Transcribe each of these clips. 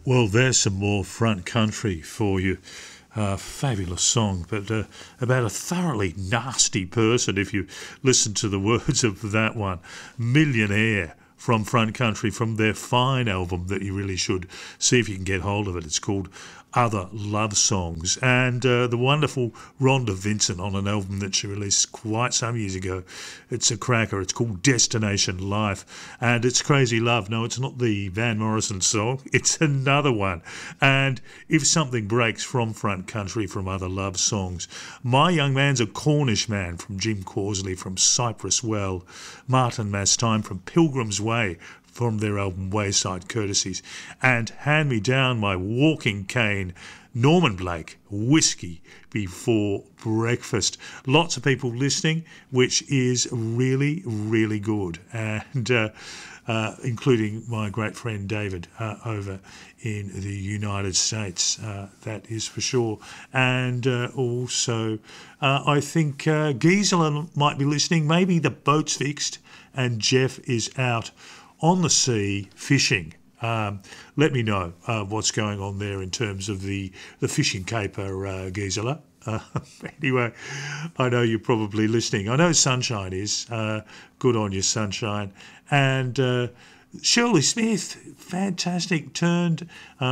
Well, there's some more front country for you. Fabulous song, but about a thoroughly nasty person if you listen to the words of that one. Millionaire from Front Country, from their fine album that you really should see if you can get hold of it. It's called Other Love Songs. And the wonderful Rhonda Vincent on an album that she released quite some years ago. It's a cracker. It's called Destination Life. And it's Crazy Love. No, it's not the Van Morrison song. It's another one. And if something breaks from Front Country, from Other Love Songs, My Young Man's a Cornish Man from Jim Causley, from Cypress Well. Martin Mastine from Pilgrim's Way, from their album Wayside Courtesies, and Hand Me Down My Walking Cane, Norman Blake, Whiskey Before Breakfast. Lots of people listening, which is really, really good, and including my great friend David over in the United States, that is for sure. And also, I think Gisela might be listening. Maybe the boat's fixed and Jeff is out on the sea fishing. Let me know what's going on there in terms of the fishing caper, Gisela. Anyway, I know you're probably listening. I know Sunshine is. Good on you, Sunshine. And Shirley Smith, fantastic, turned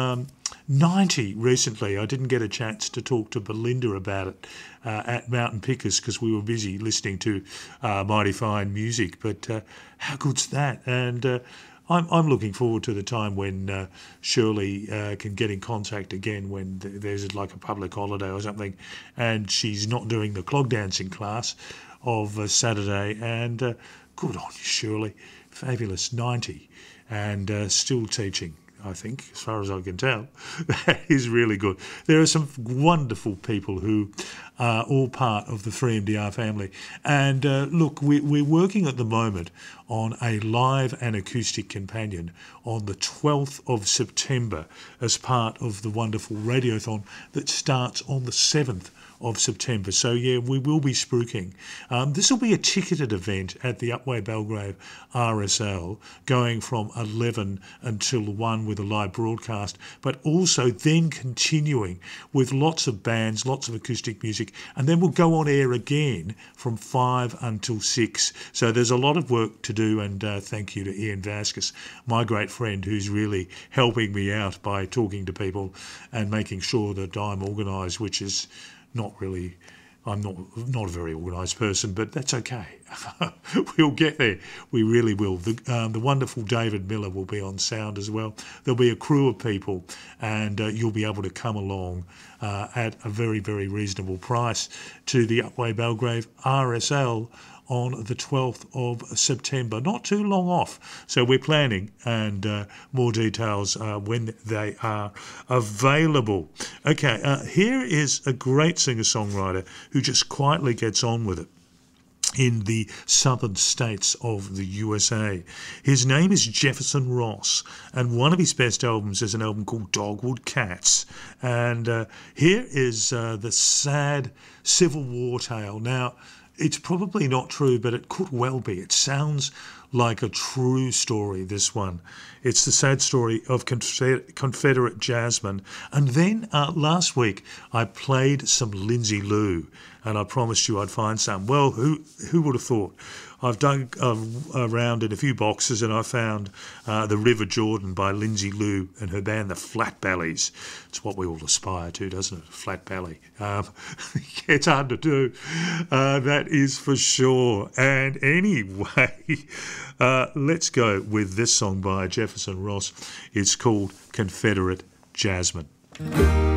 90 recently. I didn't get a chance to talk to Belinda about it at Mountain Pickers because we were busy listening to mighty fine music. But how good's that? And I'm looking forward to the time when Shirley can get in contact again when there's like a public holiday or something, and she's not doing the clog dancing class of Saturday. And good on you, Shirley. Fabulous, 90, and still teaching, I think, as far as I can tell. That is really good. There are some wonderful people who are all part of the 3MDR family. And look, we're working at the moment on a live and acoustic companion on the 12th of September as part of the wonderful radiothon that starts on the 7th of September. So yeah, we will be spruiking. This will be a ticketed event at the Upwey Belgrave RSL, going from 11 until 1 with a live broadcast, but also then continuing with lots of bands, lots of acoustic music, and then we'll go on air again from 5 until 6. So there's a lot of work to do, and thank you to Ian Vasquez, my great friend, who's really helping me out by talking to people and making sure that I'm organised, which is not really, I'm not a very organised person, but that's okay. We'll get there. We really will. The wonderful David Miller will be on sound as well. There'll be a crew of people, and you'll be able to come along at a very, very reasonable price to the Upwey Belgrave RSL on the 12th of September. Not too long off. So we're planning, and more details when they are available. Okay, here is a great singer-songwriter who just quietly gets on with it in the southern states of the USA. His name is Jefferson Ross, and one of his best albums is an album called Dogwood Cats. And here is the sad Civil War tale. Now, it's probably not true, but it could well be. It sounds like a true story, this one. It's the sad story of Confederate jazzmen. And then last week I played some Lindsay Lou, and I promised you I'd find some. Well, who would have thought? I've dug around in a few boxes, and I found The River Jordan by Lindsay Lou and her band, the Flat Bellies. It's what we all aspire to, doesn't it? Flat belly. It's hard to do, that is for sure. And anyway, let's go with this song by Jefferson Ross. It's called Confederate Jazzmen.